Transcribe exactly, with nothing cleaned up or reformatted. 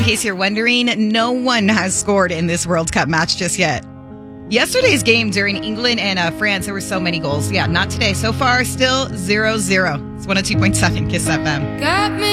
case you're wondering, no one has scored in this World Cup match just yet. Yesterday's game during England and uh, France, there were so many goals. Yeah, not today. So far, still zero zero. It's one oh two point seven Kiss F M. Got me.